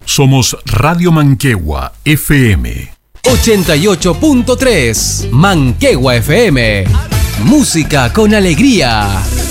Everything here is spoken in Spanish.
Somos Radio Manquehue FM 88.3 Manquehue FM. Música con alegría.